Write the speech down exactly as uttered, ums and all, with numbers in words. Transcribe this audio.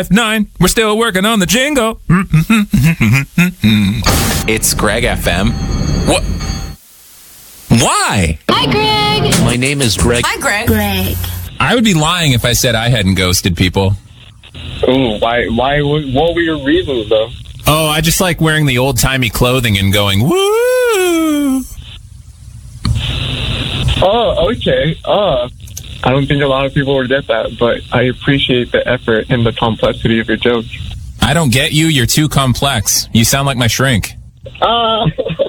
Nine, we're still working on the jingle. It's Greg F M. What? Why? Hi, Greg. My name is Greg. Hi, Greg. Greg. I would be lying if I said I hadn't ghosted people. Ooh, why? Why? What were your reasons, though? Oh, I just like wearing the old-timey clothing and going, woo! Oh, okay. Uh, I don't think a lot of people would get that, but I appreciate the effort and the complexity of your jokes. I don't get you. You're too complex. You sound like my shrink. Uh,